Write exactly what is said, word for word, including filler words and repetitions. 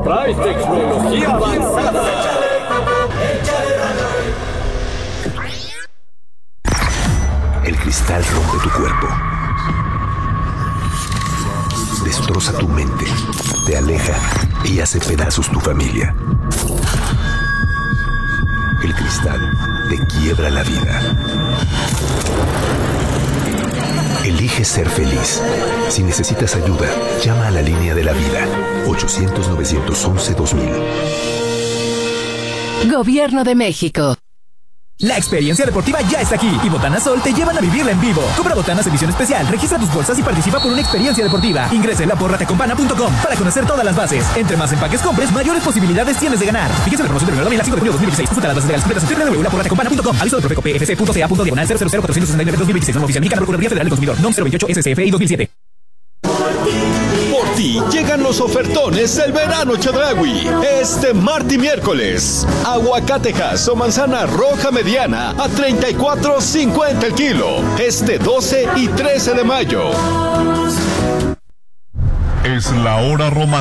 Trae tecnología avanzada. El cristal rompe tu cuerpo. Destroza tu mente. Te aleja y hace pedazos tu familia. El cristal te quiebra la vida. Elige ser feliz. Si necesitas ayuda, llama a la línea de la vida. ochocientos, novecientos once, dos mil. Gobierno de México. La experiencia deportiva ya está aquí y Botanas Sol te llevan a vivirla en vivo. Compra Botanas edición especial, registra tus bolsas y participa por una experiencia deportiva. Ingresa en la porra te acompana punto com para conocer todas las bases. Entre más empaques compres, mayores posibilidades tienes de ganar. Fíjese la promoción del nueve de cinco de julio de dos mil dieciséis. Consulta las bases legales completas en doble u doble u doble u punto la porra te acompana punto com. Aviso del Profeco P F C punto C A punto diagonal cero cero cero cuatrocientos sesenta y nueve dos mil veintiséis. Nueva oficina mexicana Procuraduría Federal del Consumidor. NOM cero veintiocho S C F I dos mil siete. Por ti llegan los ofertones del verano Chedraui. Este martes y miércoles. Aguacatejas o manzana roja mediana a treinta y cuatro cincuenta el kilo. Este doce y trece de mayo. Es la hora romántica.